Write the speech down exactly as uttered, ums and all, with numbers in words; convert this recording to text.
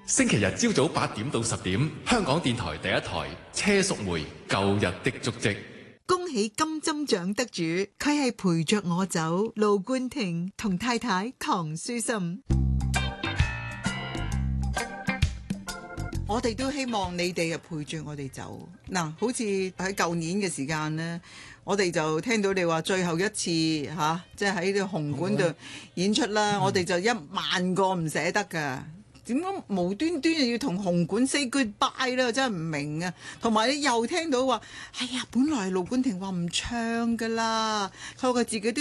星期日朝早八點到十點，香港電台第一台車淑梅舊日的足跡。 恭喜金針獎得主，佢係陪着我走，盧冠廷同太太唐書心。我哋都希望你哋啊陪住我哋走。嗱，好似喺舊年嘅時間呢，我哋就聽到你話最後一次吓，即係喺呢個紅館度演出啦，嗯、我哋就一萬個唔捨得噶。點解無端端又要同紅館 say goodbye 咧？我真係唔明啊！同埋你又聽到話，哎呀，本來盧冠廷話唔唱噶啦，佢話佢自己都